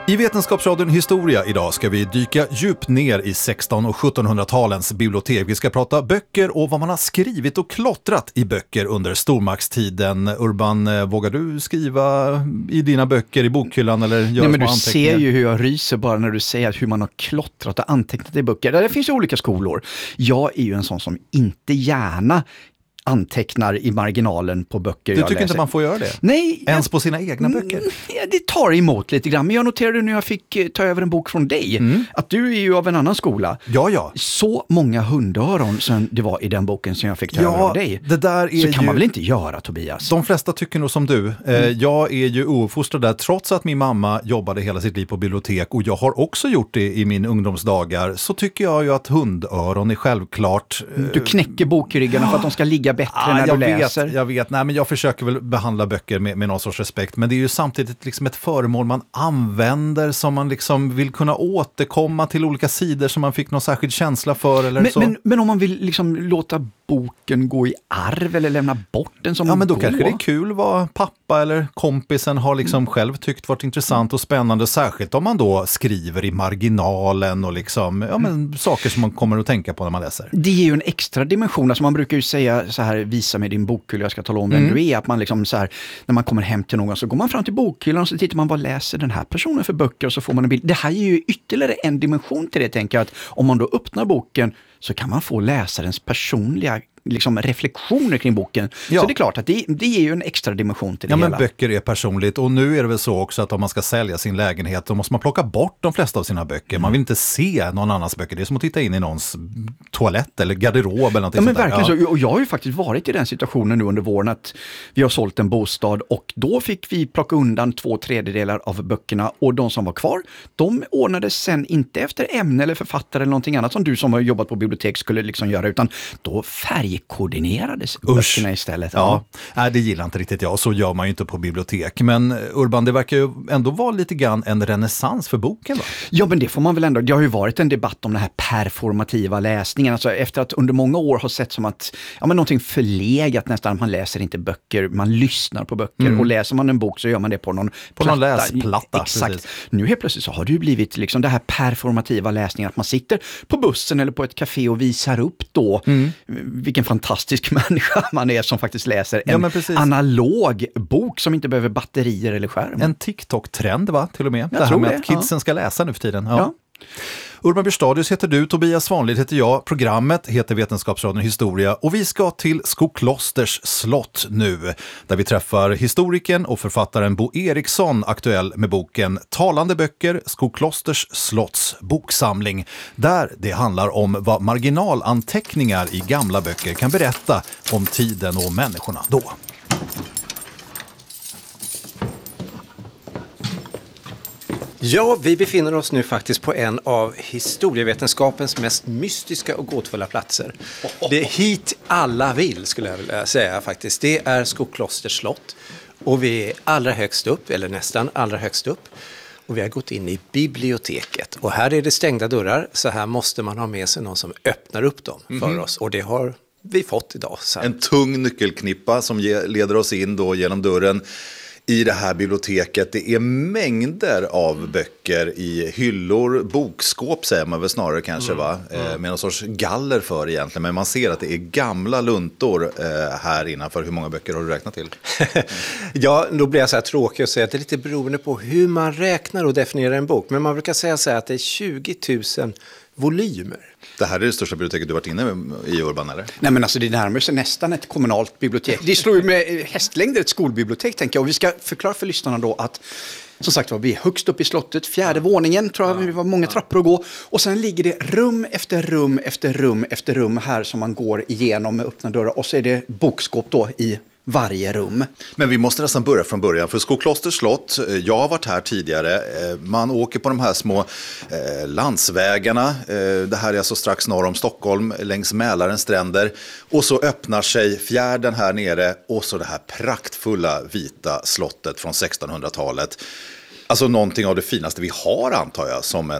I Vetenskapsradion Historia idag ska vi dyka djupt ner i 1600- och 1700-talens bibliotek. Vi ska prata böcker och vad man har skrivit och klottrat i böcker under stormaktstiden. Urban, vågar du skriva i dina böcker i bokhyllan eller göra Nej, men du anteckningar? ser ju hur jag ryser bara när du säger hur man har klottrat och antecknat i böcker. Det finns ju olika skolor. Jag är ju en sån som inte gärna antecknar i marginalen på böcker Du jag tycker läser. inte man får göra det? Nej. Ens på sina egna böcker? Det tar emot lite grann. Men jag noterade när jag fick ta över en bok från dig att du är ju av en annan skola. Ja. Så många hundöron som det var i den boken som jag fick ta över av dig. Det där är så kan man väl inte göra, Tobias? De flesta tycker nog som du. Jag är ju ouppfostrad där, trots att min mamma jobbade hela sitt liv på bibliotek och jag har också gjort det i min ungdomsdagar, så tycker jag ju att hundöron är självklart. Du knäcker bokryggarna för att de ska ligga bättre när du läser. Jag vet. Nej, men jag försöker väl behandla böcker med någon sorts respekt, men det är ju samtidigt liksom ett föremål man använder som man liksom vill kunna återkomma till olika sidor som man fick någon särskild känsla för eller så. Men om man vill liksom låta boken gå i arv eller lämna bort den som men då kanske det är kul vad pappa eller kompisen har liksom själv tyckt varit intressant och spännande, särskilt om man då skriver i marginalen och liksom, saker som man kommer att tänka på när man läser. Det är ju en extra dimension, alltså man brukar ju säga så här, visa med din bokhylla, jag ska tala om vem du är, att man liksom så här, när man kommer hem till någon så går man fram till bokhyllan och så tittar man vad läser den här personen för böcker och så får man en bild. Det här är ju ytterligare en dimension till det, tänker jag, att om man då öppnar boken så kan man få läsarens personliga liksom reflektioner kring boken. Ja. Så det är klart att det ger ju en extra dimension till det hela. Ja, men böcker är personligt och nu är det väl så också att om man ska sälja sin lägenhet då måste man plocka bort de flesta av sina böcker. Man vill inte se någon annans böcker. Det är som att titta in i någons toalett eller garderob eller något sånt där. Verkligen så. Och jag har ju faktiskt varit i den situationen nu under våren att vi har sålt en bostad och då fick vi plocka undan 2/3 av böckerna och de som var kvar, de ordnades sen inte efter ämne eller författare eller någonting annat som du som har jobbat på bibliotek skulle liksom göra, utan då färgkoordinerades böckerna istället. Ja. Nej, det gillar inte riktigt jag. Så gör man ju inte på bibliotek. Men Urban, det verkar ju ändå vara lite grann en renässans för boken, va? Ja, men det får man väl ändå. Det har ju varit en debatt om den här performativa läsningen. Alltså efter att under många år har sett som att någonting förlegat nästan. Man läser inte böcker, man lyssnar på böcker. Och läser man en bok så gör man det på någon läsplatta. Exakt. Precis. Nu helt plötsligt så har det ju blivit liksom det här performativa läsningen, att man sitter på bussen eller på ett café och visar upp då vilken fantastisk människa man är som faktiskt läser en analog bok som inte behöver batterier eller skärm. En TikTok-trend, va? Till och med. Det här med att kidsen ska läsa nu för tiden. Ja. Urban Björstadius heter du, Tobias Svanlid heter jag. Programmet heter Vetenskapsradion Historia och vi ska till Skoklosters slott nu, där vi träffar historikern och författaren Bo Eriksson, aktuell med boken Talande böcker, Skoklosters slotts boksamling, där det handlar om vad marginalanteckningar i gamla böcker kan berätta om tiden och människorna då. Ja, vi befinner oss nu faktiskt på en av historievetenskapens mest mystiska och gåtfulla platser. Det är hit alla vill, skulle jag vilja säga faktiskt. Det är Skoklosters slott och vi är allra högst upp, eller nästan allra högst upp. Och vi har gått in i biblioteket och här är det stängda dörrar, så här måste man ha med sig någon som öppnar upp dem för oss. Och det har vi fått idag. Så. En tung nyckelknippa som leder oss in då genom dörren i det här biblioteket. Det är mängder av böcker i hyllor, bokskåp säger man väl snarare kanske, va? Med någon sorts galler för egentligen. Men man ser att det är gamla luntor här innanför. Hur många böcker har du räknat till? Ja, då blir jag så här tråkig och säga att det är lite beroende på hur man räknar och definierar en bok. Men man brukar säga så här att det är 20 000 volymer. Det här är det största biblioteket du varit inne i, Urban, eller? Nej, men alltså det närmar sig nästan ett kommunalt bibliotek. Det slår ju med hästlängder ett skolbibliotek, tänker jag. Och vi ska förklara för lyssnarna då att, som sagt, vi är högst upp i slottet, 4:e våningen, tror jag, det var många trappor att gå. Och sen ligger det rum efter rum efter rum efter rum här som man går igenom med öppna dörrar. Och så är det bokskåp då i varje rum. Men vi måste nästan börja från början, för Skoklosters slott, jag har varit här tidigare, man åker på de här små landsvägarna, det här är alltså strax norr om Stockholm, längs Mälarens stränder, och så öppnar sig fjärden här nere och så det här praktfulla vita slottet från 1600-talet. Alltså någonting av det finaste vi har, antar jag, som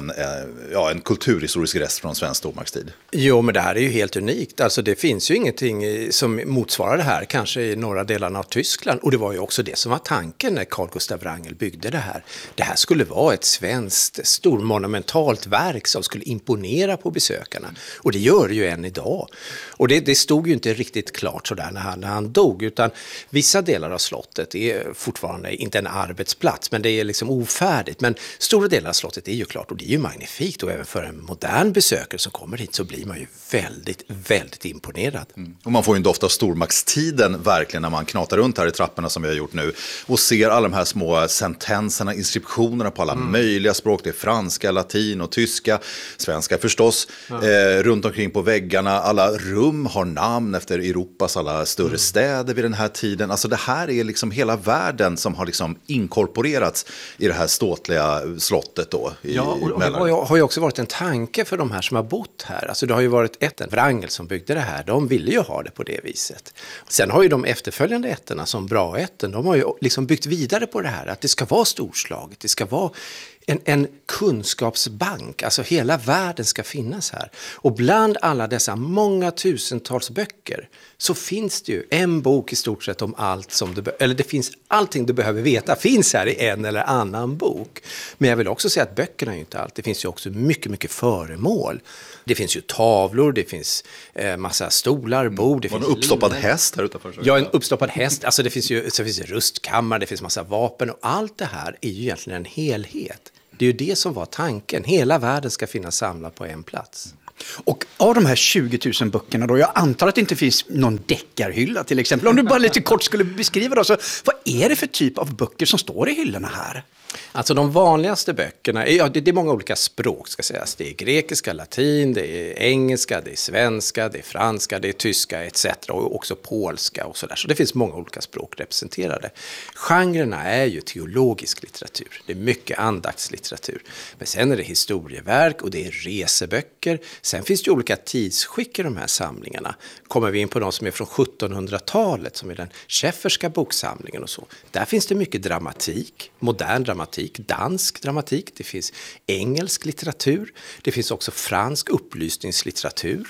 en kulturhistorisk rest från svensk stormaktstid. Jo, men det här är ju helt unikt. Alltså det finns ju ingenting som motsvarar det här, kanske i norra delarna av Tyskland. Och det var ju också det som var tanken när Carl Gustav Wrangel byggde det här. Det här skulle vara ett svenskt stormonumentalt verk som skulle imponera på besökarna. Och det gör det ju än idag. Och det stod ju inte riktigt klart sådär när han dog, utan vissa delar av slottet är fortfarande inte en arbetsplats, men det är liksom ofärdigt. Men stora delar av slottet är ju klart, och det är ju magnifikt, och även för en modern besökare som kommer hit så blir man ju väldigt, väldigt imponerad. Och man får ju en doft av stormaktstiden verkligen när man knatar runt här i trapporna som vi har gjort nu och ser alla de här små sentenserna, inskriptionerna på alla möjliga språk. Det är franska, latin och tyska, svenska förstås, runt omkring på väggarna. Alla rum har namn efter Europas alla större städer vid den här tiden. Alltså det här är liksom hela världen som har liksom inkorporerats i det här ståtliga slottet då. Och det har ju också varit en tanke för de här som har bott här. Alltså det har ju varit Wrangel som byggde det här. De ville ju ha det på det viset. Sen har ju de efterföljande ätterna som Braätten, de har ju liksom byggt vidare på det här. Att det ska vara storslaget, det ska vara en kunskapsbank, alltså hela världen ska finnas här. Och bland alla dessa många tusentals böcker så finns det ju en bok i stort sett om allt som det finns allting du behöver veta finns här i en eller annan bok. Men jag vill också säga att böckerna är ju inte allt. Det finns ju också mycket, mycket föremål. Det finns ju tavlor, det finns massa stolar, bord. Det finns en uppstoppad häst här utanför. Ja, en uppstoppad häst. Alltså det finns ju rustkammare, det finns massa vapen, och allt det här är ju egentligen en helhet. Det är ju det som var tanken. Hela världen ska finnas samlad på en plats. Och av de här 20 000 böckerna då, jag antar att det inte finns någon deckarhylla till exempel. Om du bara lite kort skulle beskriva då, så vad är det för typ av böcker som står i hyllorna här? Alltså de vanligaste böckerna, det är många olika språk ska sägas. Det är grekiska, latin, det är engelska, det är svenska, det är franska, det är tyska etc. Och också polska och sådär. Så det finns många olika språk representerade. Genrerna är ju teologisk litteratur. Det är mycket andaktslitteratur. Men sen är det historieverk och det är reseböcker. Sen finns det ju olika tidsskick i de här samlingarna. Kommer vi in på de som är från 1700-talet, som är den Schefferska boksamlingen och så. Där finns det mycket dramatik, modern dramatik, dansk dramatik, det finns engelsk litteratur, det finns också fransk upplysningslitteratur.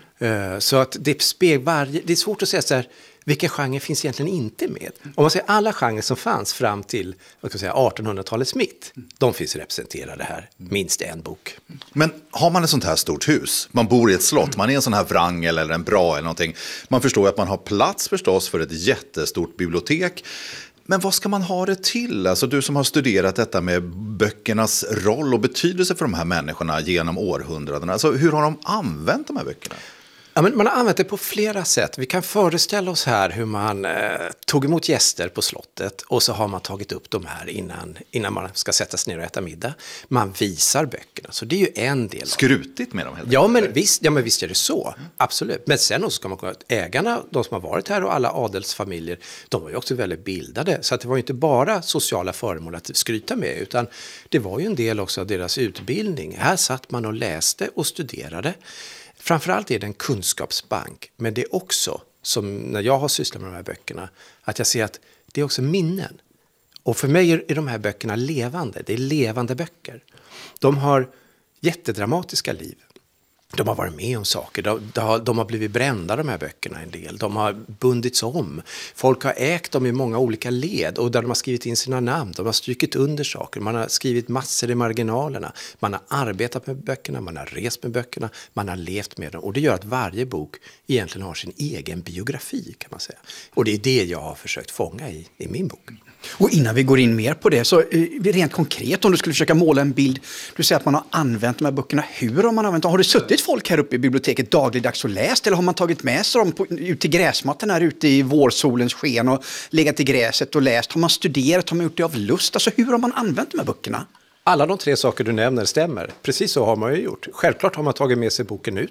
Så att det är svårt att säga så här, vilken genre finns egentligen inte med? Om man säger alla genrer som fanns fram till 1800-talets mitt, de finns representerade här, minst en bok. Men har man ett sånt här stort hus, man bor i ett slott, man är en sån här Wrangel eller en Brahe eller någonting, man förstår att man har plats förstås för ett jättestort bibliotek. Men vad ska man ha det till? Alltså du som har studerat detta med böckernas roll och betydelse för de här människorna genom århundradena. Alltså hur har de använt de här böckerna? Ja, men man har använt det på flera sätt. Vi kan föreställa oss här hur man tog emot gäster på slottet och så har man tagit upp de här innan man ska sätta sig ner och äta middag. Man visar böckerna, så det är ju en del. Skrutigt med dem helt ja, men visst är det så. Absolut. Men sen också ska man komma att ägarna, de som har varit här och alla adelsfamiljer, de var ju också väldigt bildade. Så att det var ju inte bara sociala föremål att skryta med, utan det var ju en del också av deras utbildning. Här satt man och läste och studerade. Framförallt är det en kunskapsbank, men det är också, som när jag har sysslat med de här böckerna, att jag ser att det är också minnen. Och för mig är de här böckerna levande, det är levande böcker. De har jättedramatiska liv. De har varit med om saker, de har blivit brända de här böckerna en del. De har bundits om. Folk har ägt dem i många olika led och där de har skrivit in sina namn. De har strykit under saker, man har skrivit massor i marginalerna. Man har arbetat med böckerna, man har rest med böckerna, man har levt med dem. Och det gör att varje bok egentligen har sin egen biografi, kan man säga. Och det är det jag har försökt fånga i min bok. Och innan vi går in mer på det, så rent konkret, om du skulle försöka måla en bild, du säger att man har använt de här böckerna, hur har man använt dem? Har det suttit folk här uppe i biblioteket dagligdags och läst, eller har man tagit med sig dem ut till gräsmattan här ute i vårsolens sken och legat i gräset och läst? Har man studerat, har man gjort det av lust? Alltså hur har man använt de här böckerna? Alla de tre saker du nämner stämmer. Precis så har man ju gjort. Självklart har man tagit med sig boken ut.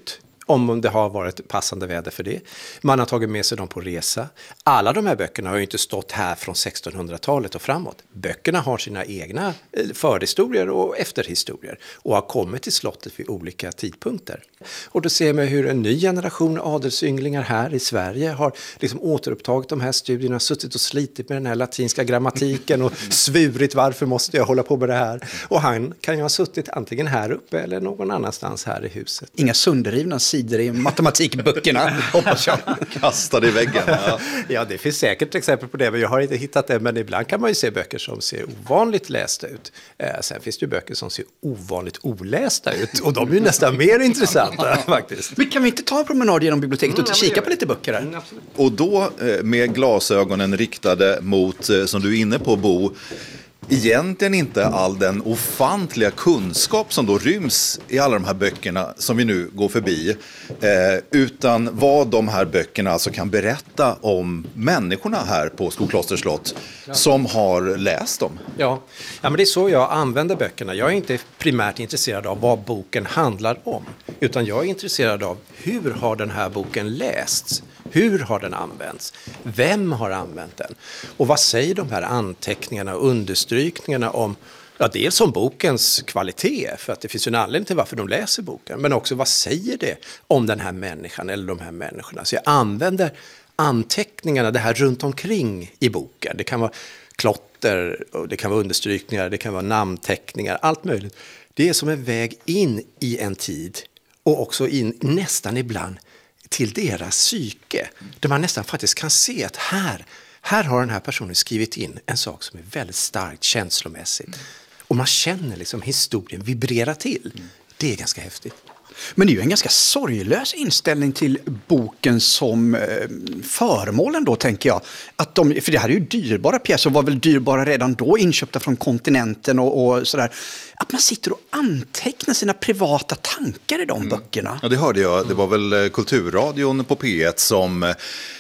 om det har varit passande väder för det. Man har tagit med sig dem på resa. Alla de här böckerna har ju inte stått här från 1600-talet och framåt. Böckerna har sina egna förhistorier och efterhistorier och har kommit till slottet vid olika tidpunkter. Och då ser man hur en ny generation adelsynglingar här i Sverige har liksom återupptagit de här studierna, suttit och slitit med den här latinska grammatiken och svurit varför måste jag hålla på med det här. Och han kan ju ha suttit antingen här uppe eller någon annanstans här i huset. Inga sönderrivna sidor i matematikböckerna, hoppas jag. Kastade i väggen. Ja. Ja, det finns säkert exempel på det, men jag har inte hittat det. Men ibland kan man ju se böcker som ser ovanligt lästa ut. Sen finns det ju böcker som ser ovanligt olästa ut. Och de är ju nästan mer intressanta faktiskt. Men kan vi inte ta en promenad genom biblioteket och kika på lite böcker här? Och då med glasögonen riktade mot, som du är inne på Bo, egentligen inte all den ofantliga kunskap som då ryms i alla de här böckerna som vi nu går förbi, utan vad de här böckerna alltså kan berätta om människorna här på Skoklosters slott som har läst dem. Ja, men det är så jag använder böckerna. Jag är inte primärt intresserad av vad boken handlar om, utan jag är intresserad av hur har den här boken lästs? Hur har den använts? Vem har använt den? Och vad säger de här anteckningarna och understrykningarna om, dels om bokens kvalitet, för att det finns en anledning till varför de läser boken, men också vad säger det om den här människan eller de här människorna? Så jag använder anteckningarna, det här runt omkring i boken. Det kan vara klotter, och det kan vara understrykningar, det kan vara namnteckningar, allt möjligt. Det är som en väg in i en tid och också in nästan ibland till deras psyke, där man nästan faktiskt kan se att här har den här personen skrivit in en sak som är väldigt starkt känslomässigt. Och man känner liksom historien vibrera till. Det är ganska häftigt. Men det är ju en ganska sorglös inställning till boken som föremålen då, tänker jag. För det här är ju dyrbara pjäser och var väl dyrbara redan då, inköpta från kontinenten och sådär. Att man sitter och antecknar sina privata tankar i de böckerna. Ja, det hörde jag. Det var väl Kulturradion på P1 som